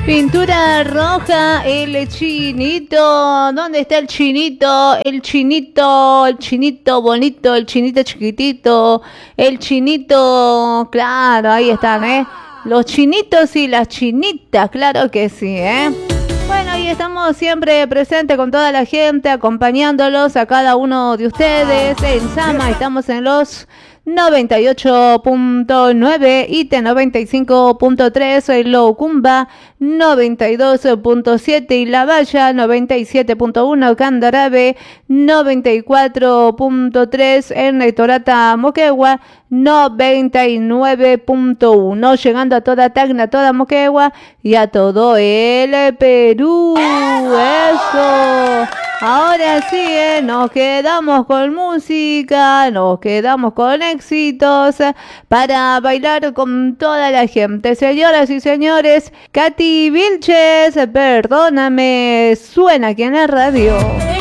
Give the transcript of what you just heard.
Pintura roja, el chinito. ¿Dónde está el chinito? El chinito bonito, el chinito chiquitito, el chinito, claro, ahí están, ¿eh? Los chinitos y las chinitas, claro que sí, ¿eh? Bueno, y estamos siempre presentes con toda la gente, acompañándolos a cada uno de ustedes. En Sama estamos en los 98.9, ITE 95.3, Loucumba 92.7 y La Valla 97.1, Candarave 94.3, en Torata Moquegua 99.1, llegando a toda Tacna, toda Moquegua y a todo el Perú. Eso. Ahora sí, nos quedamos con música, nos quedamos con éxitos para bailar con toda la gente. Señoras y señores, Katy Vilches, perdóname, suena aquí en la radio.